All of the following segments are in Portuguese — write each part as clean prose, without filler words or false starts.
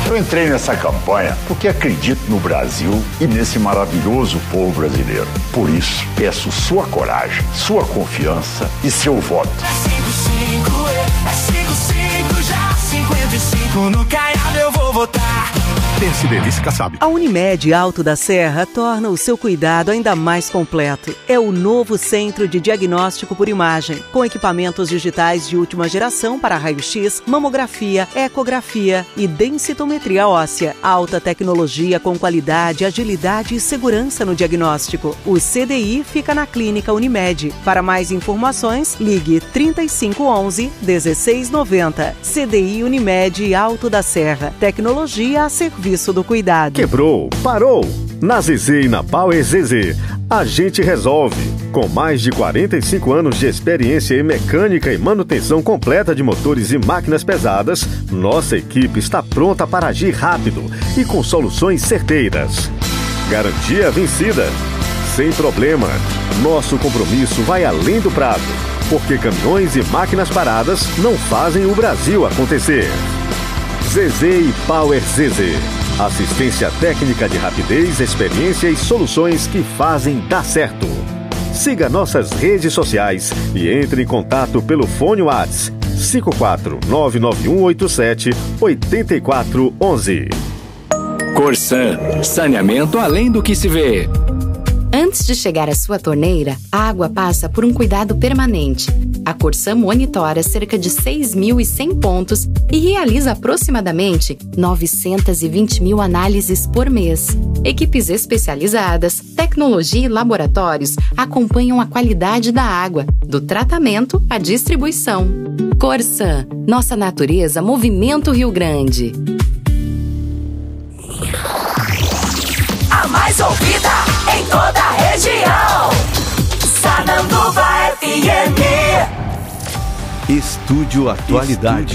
Eu entrei nessa campanha porque acredito no Brasil e nesse maravilhoso povo brasileiro. Por isso, peço sua coragem, sua confiança e seu voto. É 55 já, 55 no Caiado eu vou votar. PSDB Kassab. A Unimed Alto da Serra torna o seu cuidado ainda mais completo. É o novo centro de diagnóstico por imagem, com equipamentos digitais de última geração para raio-x, mamografia, ecografia e densitometria óssea. Alta tecnologia com qualidade, agilidade e segurança no diagnóstico. O CDI fica na Clínica Unimed. Para mais informações, ligue 3511-1690. CDI Unimed Alto da Serra. Tecnologia a serviço do cuidado. Quebrou, parou. Na ZZ e na Power ZZ, a gente resolve. Com mais de 45 anos de experiência em mecânica e manutenção completa de motores e máquinas pesadas, nossa equipe está pronta para agir rápido e com soluções certeiras. Garantia vencida. Sem problema. Nosso compromisso vai além do prazo, porque caminhões e máquinas paradas não fazem o Brasil acontecer. ZZ e Power ZZ. Assistência técnica de rapidez, experiência e soluções que fazem dar certo. Siga nossas redes sociais e entre em contato pelo fone WhatsApp 54-99187-8411. Corsan, saneamento além do que se vê. Antes de chegar à sua torneira, a água passa por um cuidado permanente. A Corsan monitora cerca de 6.100 pontos e realiza aproximadamente 920 mil análises por mês. Equipes especializadas, tecnologia e laboratórios acompanham a qualidade da água, do tratamento à distribuição. Corsan, nossa natureza movimenta o Rio Grande. A mais ouvida em toda a região. Sananduva FM. Estúdio Atualidades.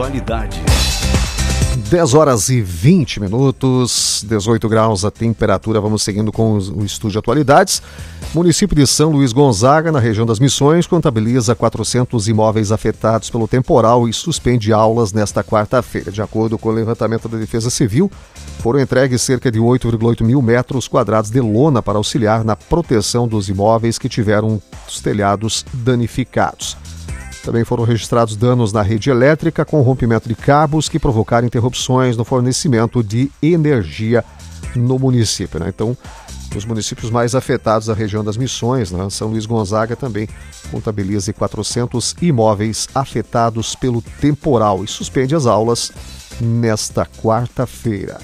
10 horas e 20 minutos, 18 graus a temperatura. Vamos seguindo com o Estúdio Atualidades. Município de São Luís Gonzaga, na região das Missões, contabiliza 400 imóveis afetados pelo temporal e suspende aulas nesta quarta-feira. De acordo com o levantamento da Defesa Civil, foram entregues cerca de 8,8 mil metros quadrados de lona para auxiliar na proteção dos imóveis que tiveram os telhados danificados. Também foram registrados danos na rede elétrica com rompimento de cabos que provocaram interrupções no fornecimento de energia no município. Então, os municípios mais afetados da região das Missões, São Luís Gonzaga também contabiliza 400 imóveis afetados pelo temporal e suspende as aulas nesta quarta-feira.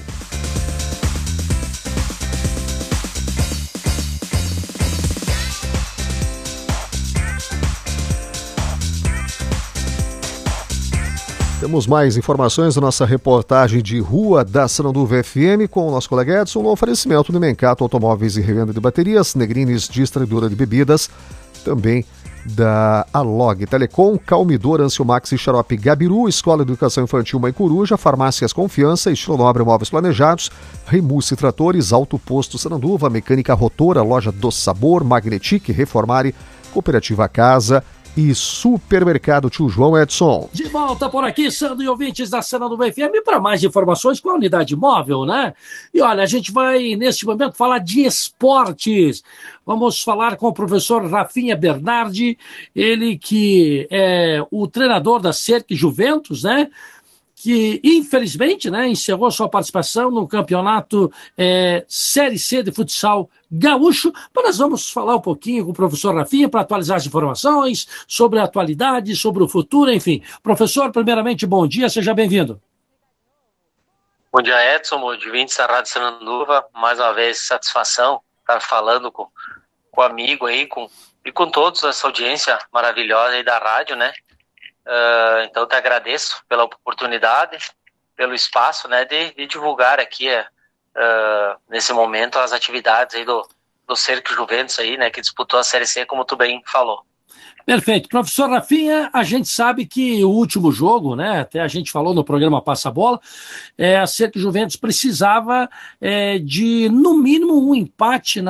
Temos mais informações da nossa reportagem de rua da Sananduva FM com o nosso colega Edson no oferecimento do Mencato Automóveis e Revenda de Baterias, Negrines Distribuidora de Bebidas, também da Alog Telecom, Calmidor, Anciomax e Xarope Gabiru, Escola de Educação Infantil Mãe Coruja, Farmácias Confiança, Estilo Nobre Móveis Planejados, Remusse Tratores, Alto Posto Sananduva, Mecânica Rotora, Loja do Sabor, Magnetic, Reformare, Cooperativa Casa e Supermercado Tio João. Edson. De volta por aqui, Sandro e ouvintes da Sananduva FM, para mais informações com a unidade móvel, né? E olha, a gente vai, neste momento, falar de esportes. Vamos falar com o professor Rafinha Bernardi, ele que é o treinador da Cerque Juventus, né? Que, infelizmente, encerrou sua participação no campeonato Série C de futsal gaúcho. Mas nós vamos falar um pouquinho com o professor Rafinha para atualizar as informações sobre a atualidade, sobre o futuro, enfim. Professor, primeiramente, bom dia, seja bem-vindo. Bom dia, Edson, bom dia, ouvintes da Rádio Sananduva. Mais uma vez, satisfação estar falando com o amigo aí e com todos essa audiência maravilhosa aí da rádio, né? Então, te agradeço pela oportunidade, pelo espaço, né, de divulgar aqui, nesse momento, as atividades aí do Cerque Juventus aí, né, que disputou a Série C, como tu bem falou. Perfeito. Professor Rafinha, a gente sabe que o último jogo, né, até a gente falou no programa Passa a Bola, a Cercle Juventus precisava de, no mínimo, um empate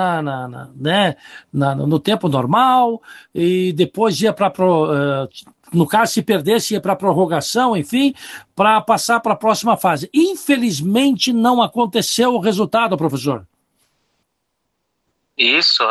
no tempo normal, e depois ia para... no caso, se perdesse, ia para a prorrogação, enfim, para passar para a próxima fase. Infelizmente, não aconteceu o resultado, professor. Isso,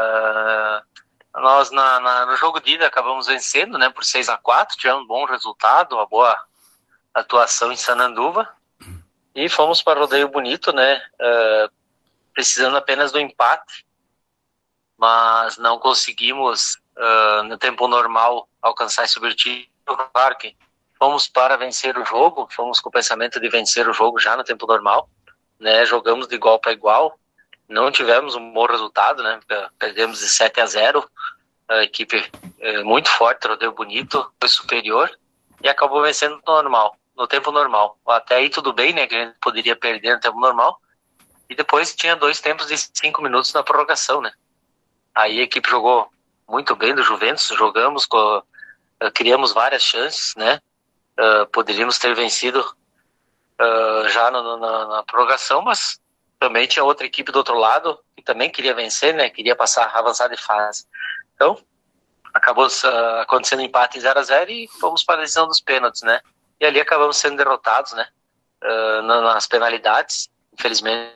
nós no jogo de ida acabamos vencendo, né, por 6-4, tivemos um bom resultado, uma boa atuação em Sananduva, e fomos para Rodeio Bonito, né, precisando apenas do empate, mas não conseguimos, no tempo normal, alcançar esse objetivo. Claro que fomos para vencer o jogo, fomos com o pensamento de vencer o jogo já no tempo normal, né, jogamos de igual para igual, não tivemos um bom resultado, né? Perdemos de 7-0, a equipe muito forte, Rodeio Bonito, foi superior e acabou vencendo no tempo normal. Até aí tudo bem, né? Que a gente poderia perder no tempo normal. E depois tinha 2 tempos de 5 minutos na prorrogação, né? Aí a equipe jogou muito bem do Juventus, criamos várias chances, né? Poderíamos ter vencido já na prorrogação, mas também tinha outra equipe do outro lado que também queria vencer, né? Queria avançar de fase. Então, acabou acontecendo empate em 0-0 e fomos para a decisão dos pênaltis, né? E ali acabamos sendo derrotados, né? Nas penalidades, infelizmente,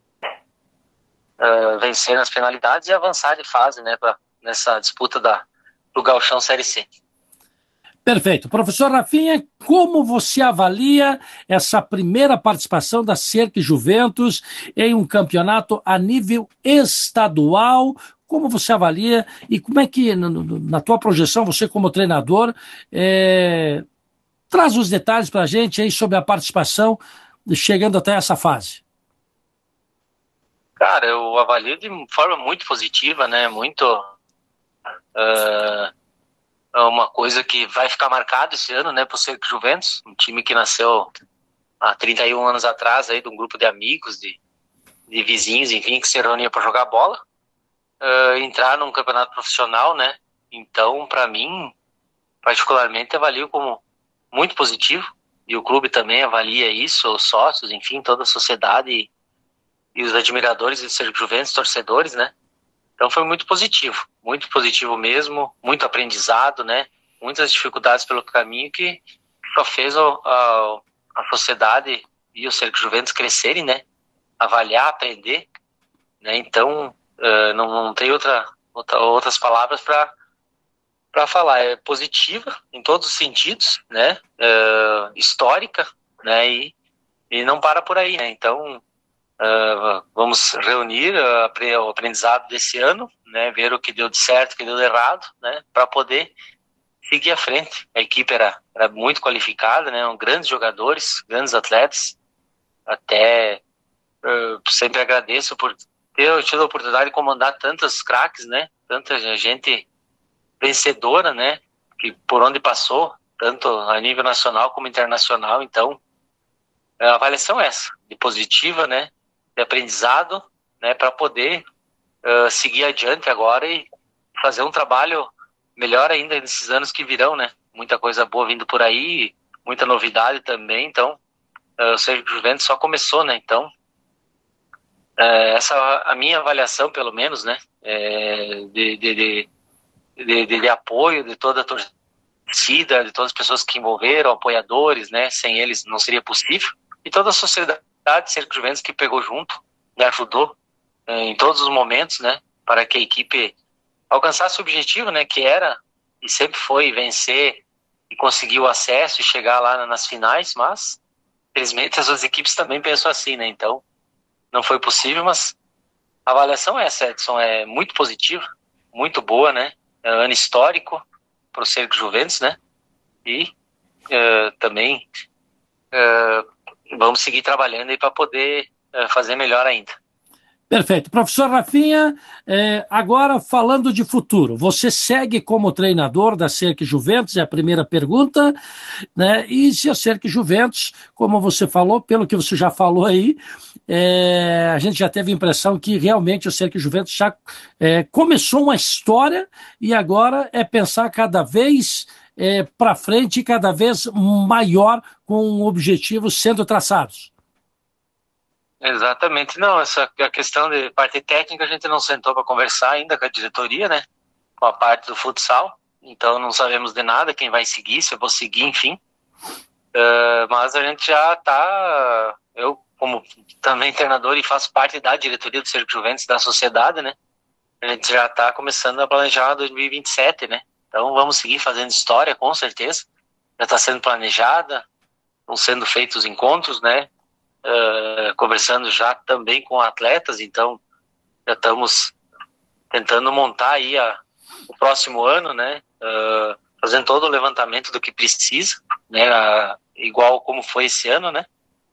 vencer nas penalidades e avançar de fase, né? Nessa disputa do Gauchão Série C. Perfeito. Professor Rafinha, como você avalia essa primeira participação da Cercle Juventus em um campeonato a nível estadual? Como você avalia e como é que, na tua projeção, você como treinador, traz os detalhes para a gente aí sobre a participação chegando até essa fase? Cara, eu avalio de forma muito positiva, né? Uma coisa que vai ficar marcado esse ano, né, pro Cercle Juventus, um time que nasceu há 31 anos atrás, aí, de um grupo de amigos, de vizinhos, enfim, que se reunia para jogar bola, entrar num campeonato profissional, né, então, para mim, particularmente, avalio como muito positivo, e o clube também avalia isso, os sócios, enfim, toda a sociedade e os admiradores do Cercle Juventus, torcedores, né. Então foi muito positivo mesmo, muito aprendizado, né? Muitas dificuldades pelo caminho que só fez a sociedade e o Cercle Juventus crescerem, né? Avaliar, aprender, né? Então não tem outras palavras para falar. É positiva em todos os sentidos, né? Histórica, né? E não para por aí, né? Então vamos reunir o aprendizado desse ano, né, ver o que deu de certo, o que deu de errado, né, para poder seguir à frente. A equipe era muito qualificada, né, grandes jogadores, grandes atletas. Até sempre agradeço por ter tido a oportunidade de comandar tantos craques, né, tanta gente vencedora, né, que por onde passou, tanto a nível nacional como internacional. Então, a avaliação é essa, de positiva, né, de aprendizado, né, para poder seguir adiante agora e fazer um trabalho melhor ainda nesses anos que virão, né? Muita coisa boa vindo por aí, muita novidade também. Então, o Cercle Juventus só começou, né? Então, essa a minha avaliação, pelo menos, né? De apoio de toda a torcida, de todas as pessoas que envolveram, apoiadores, né? Sem eles não seria possível. E toda a sociedade de Cercle Juventus que pegou junto, me ajudou em todos os momentos, né, para que a equipe alcançasse o objetivo, né, que era e sempre foi vencer e conseguir o acesso e chegar lá nas finais, mas infelizmente as outras equipes também pensam assim, né, então não foi possível, mas a avaliação é essa, Edson, é muito positiva, muito boa, né, ano histórico para o Cercle Juventus, né, e também vamos seguir trabalhando aí para poder fazer melhor ainda. Perfeito. Professor Rafinha, agora falando de futuro, você segue como treinador da Cerque Juventus, é a primeira pergunta, né? E se a Cerque Juventus, como você falou, pelo que você já falou aí, a gente já teve a impressão que realmente o Cerque Juventus já começou uma história e agora é pensar cada vez para frente e cada vez maior com objetivos sendo traçados. Exatamente. Não, a questão de parte técnica a gente não sentou para conversar ainda com a diretoria, né? Com a parte do futsal. Então não sabemos de nada, quem vai seguir, se eu vou seguir, enfim. Mas a gente já está... Eu, como também treinador e faço parte da diretoria do Cerque Juventus, da sociedade, né? A gente já está começando a planejar 2027, né? Então vamos seguir fazendo história, com certeza. Já está sendo planejada, estão sendo feitos encontros, né? Conversando já também com atletas, então já estamos tentando montar aí o próximo ano, né? Fazendo todo o levantamento do que precisa, né? Igual como foi esse ano, né?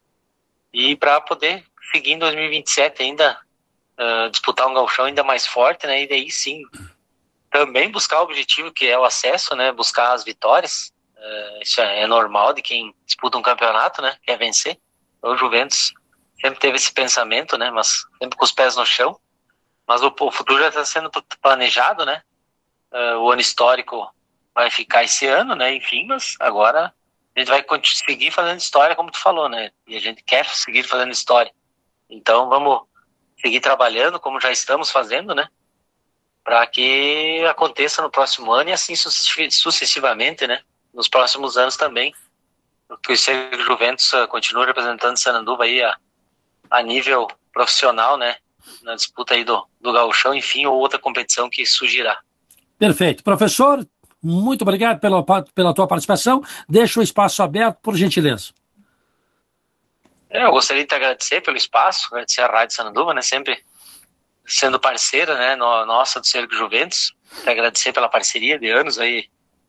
E para poder seguir em 2027 ainda disputar um gauchão ainda mais forte, né? E daí sim também buscar o objetivo que é o acesso, né? Buscar as vitórias. Isso é normal de quem disputa um campeonato, né? Quer vencer. O Juventus sempre teve esse pensamento, né? Mas sempre com os pés no chão. Mas o futuro já está sendo planejado, né? O ano histórico vai ficar esse ano, né? Enfim, mas agora a gente vai seguir fazendo história, como tu falou, né? E a gente quer seguir fazendo história. Então vamos seguir trabalhando, como já estamos fazendo, né? Para que aconteça no próximo ano e assim sucessivamente, né? Nos próximos anos também. Que o Cerque Juventus continua representando Sananduva aí a nível profissional, né? Na disputa aí do gauchão, enfim, ou outra competição que surgirá. Perfeito. Professor, muito obrigado pela tua participação. Deixa o espaço aberto, por gentileza. Eu gostaria de te agradecer pelo espaço, agradecer a Rádio Sananduva, né? Sempre sendo parceira, né? Nossa do Cerque Juventus. Te agradecer pela parceria de anos aí,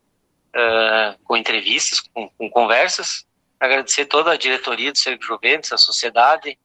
com entrevistas, com conversas. Agradecer toda a diretoria do Cerque Juventus, a sociedade,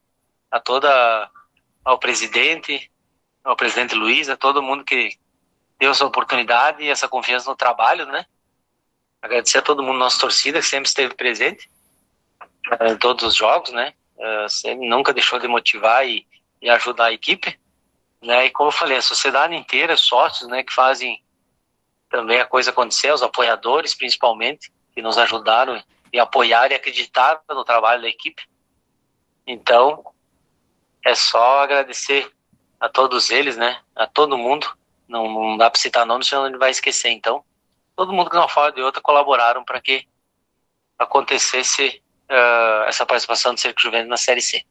ao presidente Luiz, a todo mundo que deu essa oportunidade e essa confiança no trabalho, né? Agradecer a todo mundo, nossa torcida, que sempre esteve presente em todos os jogos, né? Sempre nunca deixou de motivar e ajudar a equipe, né? E como eu falei, a sociedade inteira, sócios, né, que fazem também a coisa acontecer, os apoiadores principalmente, que nos ajudaram e apoiaram e acreditaram no trabalho da equipe. Então, é só agradecer a todos eles, né? A todo mundo. Não dá para citar nomes, senão a gente vai esquecer. Então, todo mundo que não fala de outra colaboraram para que acontecesse essa participação do Cerque Juventus na Série C.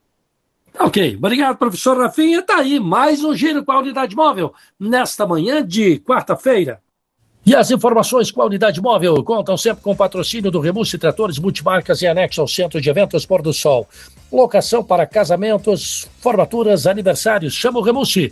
Ok, obrigado, professor Rafinha. Tá aí mais um Giro com a Unidade Móvel nesta manhã de quarta-feira. E as informações com a Unidade Móvel contam sempre com o patrocínio do Remussi Tratores Multimarcas e anexo ao Centro de Eventos Pôr do Sol. Locação para casamentos, formaturas, aniversários. Chama o Remussi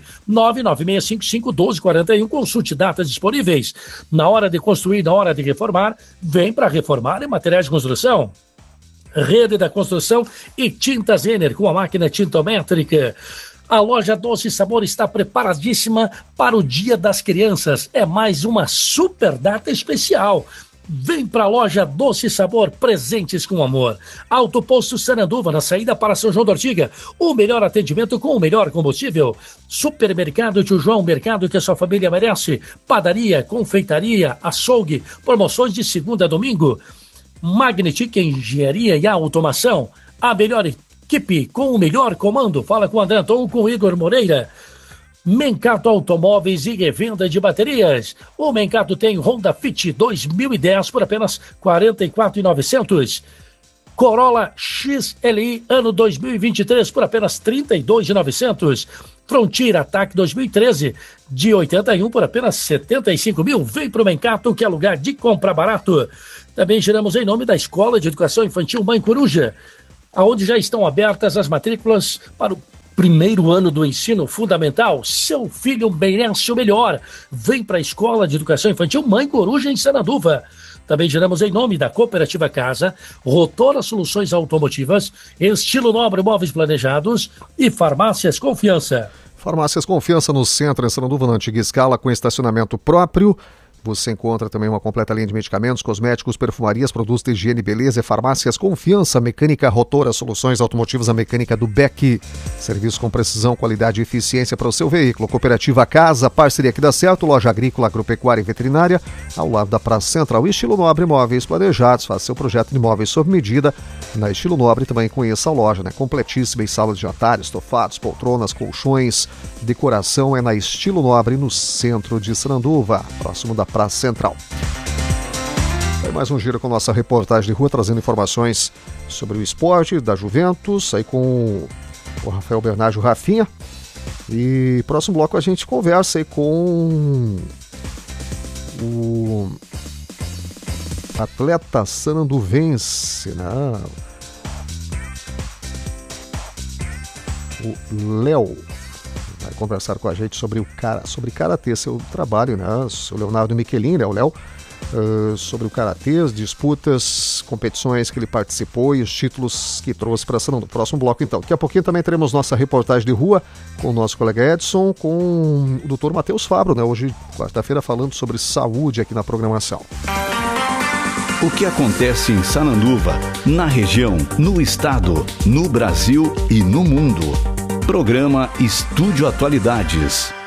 996551241. Consulte datas disponíveis. Na hora de construir, na hora de reformar, vem para reformar em materiais de construção. Rede da Construção e Tintas Renner com a máquina tintométrica. A loja Doce Sabor está preparadíssima para o Dia das Crianças. É mais uma super data especial. Vem para a loja Doce Sabor, presentes com amor. Alto Posto Sananduva, na saída para São João d'Ortiga. O melhor atendimento com o melhor combustível. Supermercado Tio João, mercado que a sua família merece. Padaria, confeitaria, açougue, promoções de segunda a domingo. Magnetic Engenharia e Automação. A melhor equipe com o melhor comando. Fala com o André Anton, com o Igor Moreira. Mencato Automóveis e Revenda de Baterias. O Mencato tem Honda Fit 2010 por apenas R$ 44.900. Corolla XLI ano 2023 por apenas R$ 32.900. Frontier Attack 2013 de 81 por apenas 75 mil. Vem pro Mencato, que é lugar de comprar barato. Também giramos em nome da Escola de Educação Infantil Mãe Coruja, onde já estão abertas as matrículas para o primeiro ano do ensino fundamental. Seu filho merece o melhor. Vem para a Escola de Educação Infantil Mãe Coruja em Sananduva. Também giramos em nome da Cooperativa Casa, Rotora Soluções Automotivas, Estilo Nobre Móveis Planejados e Farmácias Confiança. Farmácias Confiança no centro, em Sananduva, na antiga escala, com estacionamento próprio. Você encontra também uma completa linha de medicamentos, cosméticos, perfumarias, produtos de higiene e beleza. Farmácias Confiança, Mecânica Rotora, Soluções Automotivas, a mecânica do Beck. Serviço com precisão, qualidade e eficiência para o seu veículo. Cooperativa Casa, parceria que dá certo, loja agrícola, agropecuária e veterinária, ao lado da Praça Central. Estilo Nobre Móveis Planejados, faça seu projeto de móveis sob medida. Na Estilo Nobre também conheça a loja, né? Completíssima em salas de jantar, estofados, poltronas, colchões, decoração é na Estilo Nobre, no centro de Sananduva, próximo da Praça Central. Aí mais um giro com nossa reportagem de rua, trazendo informações sobre o esporte da Juventus, aí com o Rafael Bernardo, Rafinha. E próximo bloco a gente conversa aí com o atleta sananduvense, né? O Léo vai conversar com a gente sobre karatê, seu trabalho, né? O seu Leonardo Michelin, né? O Léo, sobre o karatê, as disputas, competições que ele participou e os títulos que trouxe para Sananduva. No próximo bloco, então. Daqui a pouquinho também teremos nossa reportagem de rua com o nosso colega Edson, com o Dr. Matheus Fabro, né? Hoje, quarta-feira, falando sobre saúde aqui na programação. O que acontece em Sananduva, na região, no estado, no Brasil e no mundo. Programa Estúdio Atualidades.